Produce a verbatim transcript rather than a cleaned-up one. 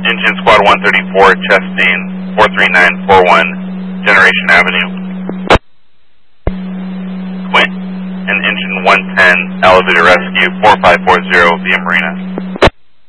Engine Squad one thirty-four, Chastain, four three nine four one, Generation Avenue. Quint and Engine one ten, Elevator Rescue, four five four zero, via Marina.